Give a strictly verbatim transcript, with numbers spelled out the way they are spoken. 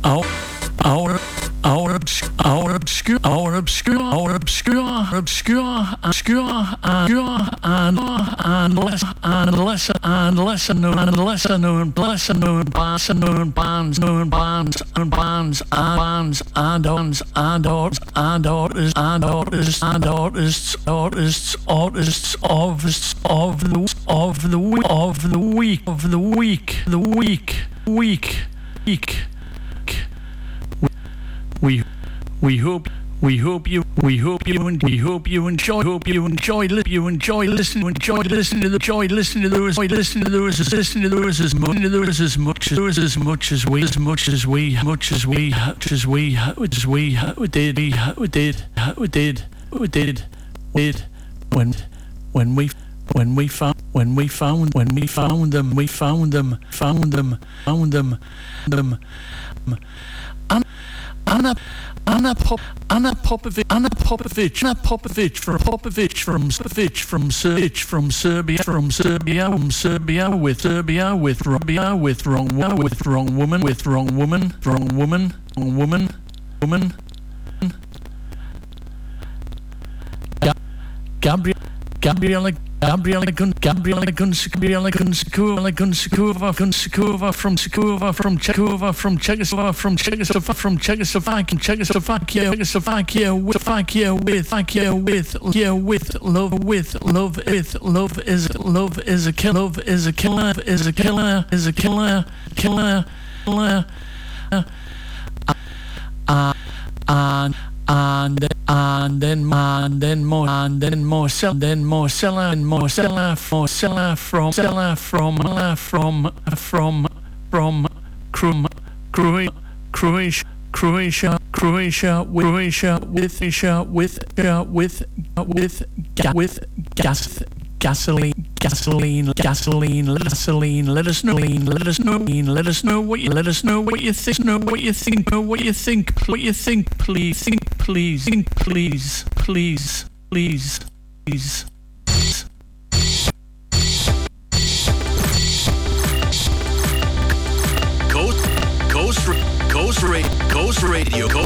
our our our obscure our obscure our obscure our obscure obscure obscure obscure and and less and lesser and lesser known and lesser known lesser known lesser known bands known bands and bands and bands and ons and arts and artists and artists and artists artists artists of of the of the week of the week of the week the week week week we we hope we hope you we hope you and we hope you enjoy hope you enjoy li- you enjoy listening enjoy listening to the joy listening to those listen to those listen to those as much to those as much as those as much as we as much as we much as we much as we as we did we did we did we did did when when we when we found when we found when we found them we found them found them found them them and Anna Anna Pop Anna Popovic Anna Popovic Anna Popovic from Popovic from Popovic from Serbia from Serbia from Serbia from Serbia with Serbia with Serbia with wrong with wrong woman with wrong woman wrong woman wrong woman woman Gabriel Gabriella Gabriella Gun Gabriella Guns Gabriella Gunskova Gunskova Gunskova from Skova from Czechova from Czechoslovakia from Czechoslovakia from Czechoslovakia Czechoslovakia Czechoslovakia with Slovakia with Slovakia with yeah with love with love with love is love is a killer love is a killer is a killer is a killer killer killer uh and and and then and then more and then more sell then more seller and more seller for seller from seller from from from from from Croatia Croatia Croatia Croatia Croatia with Asia with with with with gas gasoline gasoline gasoline gasoline let us know let us know let us know what you let us know what you think know what you think know what you think what you think please think please think please please please please Coast Coast Coast Radio Coast Radio